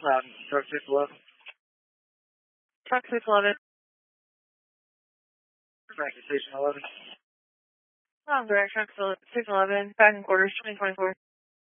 Truck 611. Truck 611. Frankie Station 11. Direct truck 611, back in quarters 2024.